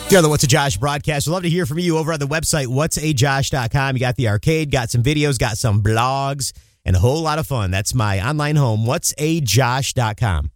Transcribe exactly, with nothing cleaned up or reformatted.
You're on the What's a Josh broadcast. We'd love to hear from you over on the website, whats a josh dot com. You got the arcade, got some videos, got some blogs, and a whole lot of fun. That's my online home, whats a josh dot com.